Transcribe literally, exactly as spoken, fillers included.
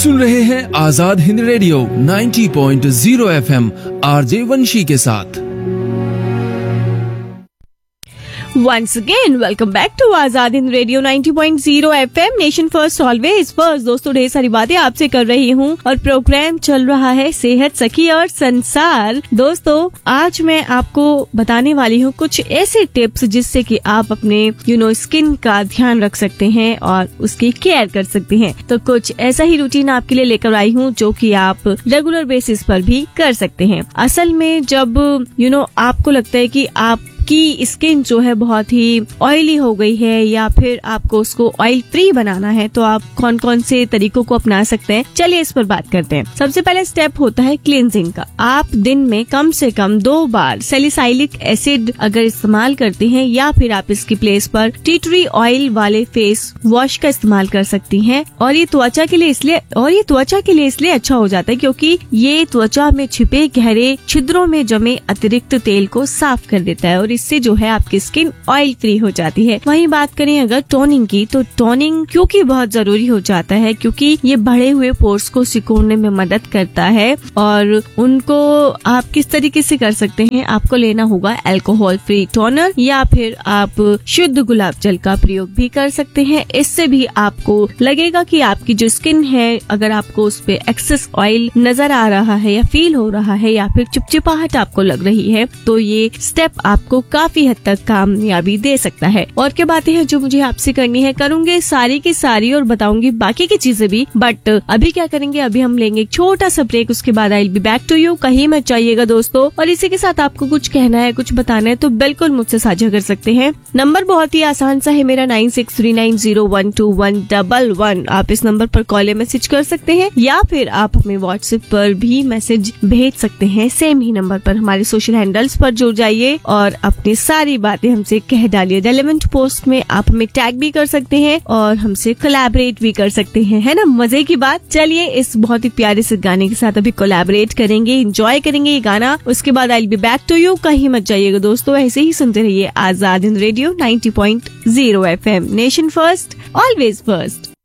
आप सुन रहे हैं आजाद हिंद रेडियो नब्बे पॉइंट ज़ीरो एफएम आरजे वंशी के साथ। Once again, welcome back to Azad Hind radio नब्बे point zero FM, nation first always first. दोस्तों, ढेर सारी बातें आपसे कर रही हूँ और प्रोग्राम चल रहा है सेहत सखी और संसार। दोस्तों, आज मैं आपको बताने वाली हूँ कुछ ऐसे टिप्स जिससे कि आप अपने यू नो स्किन का ध्यान रख सकते हैं और उसकी केयर कर सकते हैं। तो कुछ ऐसा ही रूटीन आपके लिए लेकर आई हूँ जो कि आप रेगुलर बेसिस पर भी कर सकते हैं। असल में जब यू नो आपको लगता है कि आप की स्किन जो है बहुत ही ऑयली हो गई है या फिर आपको उसको ऑयल फ्री बनाना है, तो आप कौन कौन से तरीकों को अपना सकते हैं, चलिए इस पर बात करते हैं। सबसे पहले स्टेप होता है क्लींजिंग का। आप दिन में कम से कम दो बार सैलिसाइलिक एसिड अगर इस्तेमाल करते हैं या फिर आप इसकी प्लेस पर टी ट्री ऑयल वाले फेस वॉश का इस्तेमाल कर सकती हैं। और ये त्वचा के लिए इसलिए और ये त्वचा के लिए इसलिए अच्छा हो जाता है क्योंकि ये त्वचा में छिपे गहरे छिद्रों में जमे अतिरिक्त तेल को साफ कर देता है और इससे जो है आपकी स्किन ऑयल फ्री हो जाती है। वहीं बात करें अगर टोनिंग की, तो टोनिंग क्योंकि बहुत जरूरी हो जाता है क्योंकि ये बढ़े हुए पोर्स को सिकुड़ने में मदद करता है। और उनको आप किस तरीके से कर सकते हैं, आपको लेना होगा अल्कोहल फ्री टोनर या फिर आप शुद्ध गुलाब जल का प्रयोग भी कर सकते हैं। इससे भी आपको लगेगा कि आपकी जो स्किन है, अगर आपको उस पे एक्सेस ऑयल नजर आ रहा है या फील हो रहा है या फिर चिपचिपाहट आपको लग रही है, तो ये स्टेप आपको काफी हद तक कामयाबी दे सकता है। और क्या बातें हैं जो मुझे आपसे करनी है, करूंगे सारी की सारी और बताऊंगी बाकी की चीजें भी। बट अभी क्या करेंगे, अभी हम लेंगे एक छोटा सा ब्रेक, उसके बाद I will be back to you. कहीं मत जाइएगा दोस्तों। और इसी के साथ आपको कुछ कहना है, कुछ बताना है तो बिल्कुल मुझसे साझा कर सकते हैं। नंबर बहुत ही आसान सा है मेरा, nine six three nine zero one two one double one. आप इस नंबर पर कॉल या मैसेज कर सकते हैं या फिर आप हमें व्हाट्सएप पर भी मैसेज भेज सकते हैं। सेम ही नंबर पर हमारे सोशल हैंडल्स पर जुड़ जाइए और अपनी सारी बातें हमसे कह डालिए। रेलेवेंट पोस्ट में आप हमें टैग भी कर सकते हैं और हमसे कोलैबोरेट भी कर सकते हैं, है ना मजे की बात। चलिए इस बहुत ही प्यारे से गाने के साथ अभी कोलैबोरेट करेंगे, एंजॉय करेंगे ये गाना। उसके बाद I will be back to you. कहीं मत जाइएगा दोस्तों, ऐसे ही सुनते रहिए आजाद हिंद रेडियो नब्बे point zero FM, nation first always first.